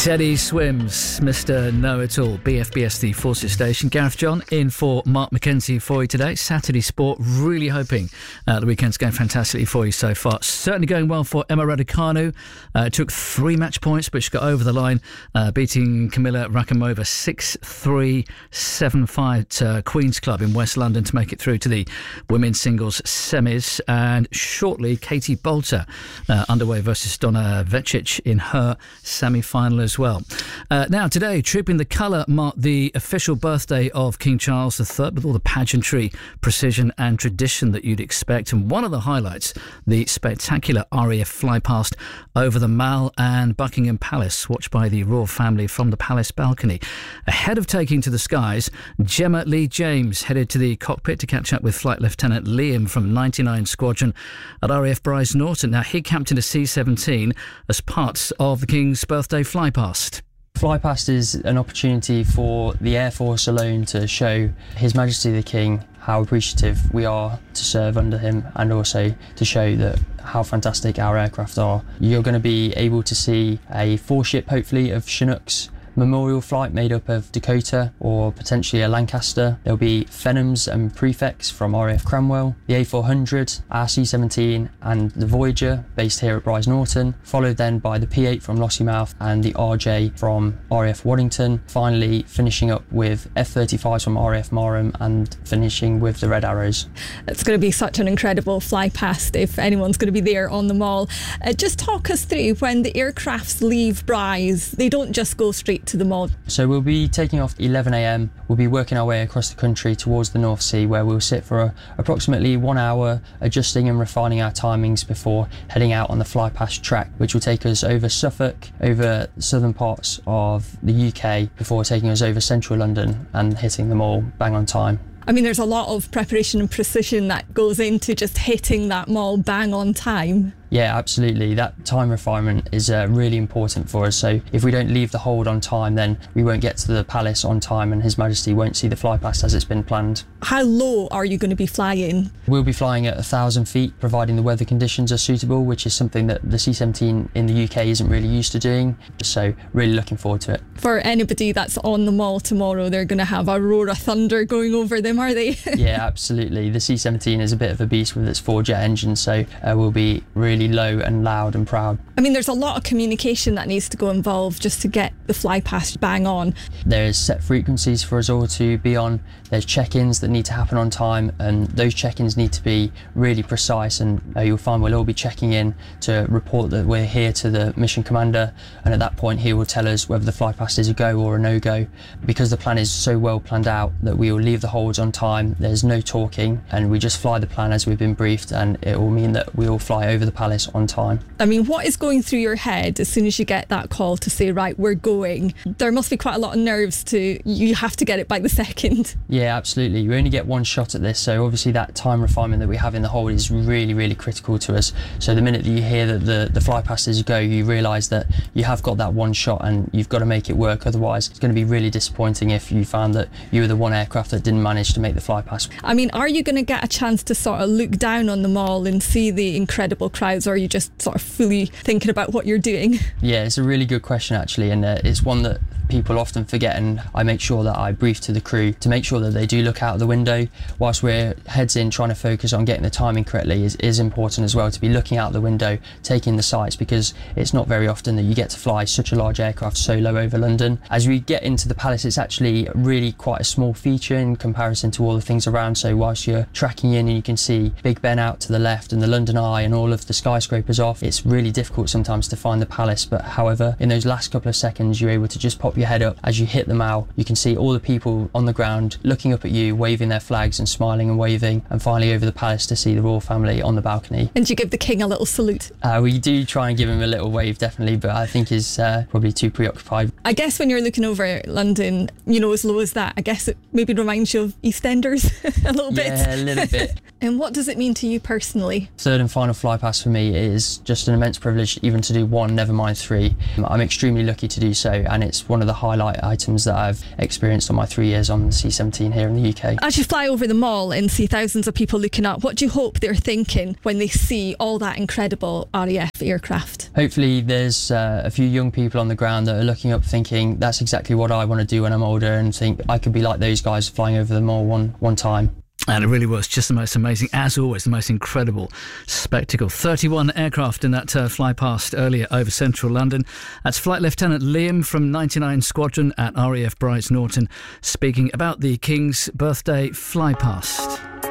Teddy Swims, Mr. Know-It-All, BFBS, the Fawcett Station. Gareth John in for Mark McKenzie for you today. Saturday Sport, really hoping the weekend's going fantastically for you so far. Certainly going well for Emma Raducanu. Took 3 match points, but she got over the line, beating Kamila Rakimova 6-3, 7-5 at Queen's Club in West London to make it through to the women's singles semis. And shortly, Katie Bolter underway versus Donna Vecic in her semi-final as well. Now, today, Trooping the Colour marked the official birthday of King Charles III with all the pageantry, precision and tradition that you'd expect. And one of the highlights, the spectacular RAF flypast over the Mall and Buckingham Palace, watched by the royal family from the palace balcony. Ahead of taking to the skies, Gemma Lee James headed to the cockpit to catch up with Flight Lieutenant Liam from 99 Squadron at RAF Brize Norton. Now, he captained a C-17 as part of the King's birthday flypast. Flypast is an opportunity for the Air Force alone to show His Majesty the King how appreciative we are to serve under him, and also to show that how fantastic our aircraft are. You're going to be able to see a 4-ship, hopefully, of Chinooks memorial flight made up of Dakota or potentially a Lancaster. There'll be Phenums and Prefects from RAF Cranwell, the A400, our C-17 and the Voyager based here at Brize Norton, followed then by the P-8 from Lossiemouth and the RJ from RAF Waddington, finally finishing up with F-35s from RAF Marham and finishing with the Red Arrows. It's going to be such an incredible fly past if anyone's going to be there on the Mall. Just talk us through, when the aircrafts leave Brize, they don't just go straight to the Mall. So we'll be taking off 11 a.m. We'll be working our way across the country towards the North Sea, where we'll sit for approximately 1 hour, adjusting and refining our timings before heading out on the flypast track, which will take us over Suffolk, over southern parts of the UK, before taking us over central London and hitting them all bang on time. I mean, there's a lot of preparation and precision that goes into just hitting that Mall bang on time. Yeah, absolutely. That time refinement is really important for us. So if we don't leave the hold on time, then we won't get to the palace on time and His Majesty won't see the flypast as it's been planned. How low are you going to be flying? We'll be flying at 1,000 feet, providing the weather conditions are suitable, which is something that the C-17 in the UK isn't really used to doing. So really looking forward to it. For anybody that's on the Mall tomorrow, they're going to have Aurora Thunder going over them, are they? Yeah, absolutely. The C-17 is a bit of a beast with its 4-jet engine, so we'll be really low and loud and proud. I mean, there's a lot of communication that needs to go involved just to get the flypast bang on. There's set frequencies for us all to be on. There's check-ins that need to happen on time, and those check-ins need to be really precise, and you'll find we'll all be checking in to report that we're here to the mission commander, and at that point he will tell us whether the flypast is a go or a no-go. Because the plan is so well planned out that we will leave the holds on time, there's no talking, and we just fly the plan as we've been briefed, and it will mean that we will fly over the palace on time. I mean, what is going through your head as soon as you get that call to say, right, we're going? There must be quite a lot of nerves you have to get it by the second. Yeah, absolutely. We only get one shot at this, so obviously that time refinement that we have in the hold is really, really critical to us. So the minute that you hear that the flypast is a go, you realise that you have got that one shot and you've got to make it work. Otherwise, it's going to be really disappointing if you found that you were the one aircraft that didn't manage to make the flypast. I mean, are you going to get a chance to sort of look down on the Mall and see the incredible crowds, or are you just sort of fully thinking about what you're doing? Yeah, it's a really good question actually, and it's one that people often forget, and I make sure that I brief to the crew to make sure that they do look out the window. Whilst we're heads in trying to focus on getting the timing correctly, is important as well to be looking out the window, taking the sights, because it's not very often that you get to fly such a large aircraft so low over London. As we get into the palace, it's actually really quite a small feature in comparison to all the things around. So whilst you're tracking in and you can see Big Ben out to the left and the London Eye and all of the skyscrapers off, it's really difficult sometimes to find the palace. But however, in those last couple of seconds, you're able to just pop your head up. As you hit the Mall, you can see all the people on the ground looking up at you, waving their flags and smiling and waving, and finally over the palace to see the royal family on the balcony. And you give the king a little salute? We do try and give him a little wave, definitely, but I think he's probably too preoccupied. I guess when you're looking over London, as low as that, I guess it maybe reminds you of EastEnders a little bit. Yeah, a little bit. And what does it mean to you personally? Third and final fly pass for me is just an immense privilege, even to do one, never mind three. I'm extremely lucky to do so, and it's one of the highlight items that I've experienced on my 3 years on the C-17 here in the UK. As you fly over the Mall and see thousands of people looking up, what do you hope they're thinking when they see all that incredible RAF aircraft? Hopefully there's a few young people on the ground that are looking up thinking that's exactly what I want to do when I'm older, and think I could be like those guys flying over the Mall one time. And it really was just the most amazing, as always, the most incredible spectacle. 31 aircraft in that fly past earlier over central London. That's Flight Lieutenant Liam from 99 Squadron at RAF Brize Norton speaking about the King's birthday fly past.